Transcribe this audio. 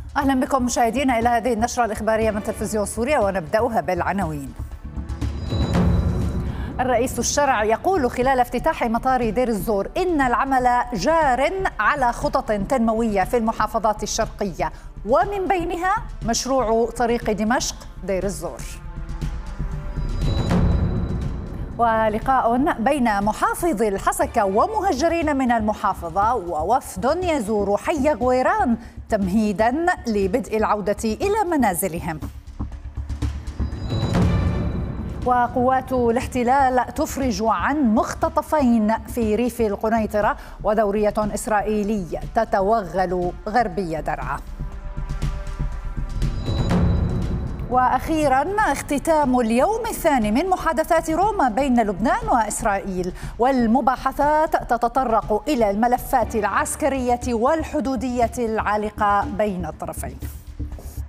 أهلا بكم مشاهدينا إلى هذه النشرة الإخبارية من تلفزيون سوريا، ونبدأها بالعناوين. الرئيس الشرع يقول خلال افتتاح مطار دير الزور إن العمل جار على خطط تنموية في المحافظات الشرقية، ومن بينها مشروع طريق دمشق دير الزور. ولقاء بين محافظ الحسكة ومهجرين من المحافظة ووفد يزور حي غويران تمهيدا لبدء العودة إلى منازلهم. وقوات الاحتلال تفرج عن مختطفين في ريف القنيطرة، ودورية إسرائيلية تتوغل غربي درعا. وأخيرا اختتام اليوم الثاني من محادثات روما بين لبنان وإسرائيل، والمباحثات تتطرق إلى الملفات العسكرية والحدودية العالقة بين الطرفين.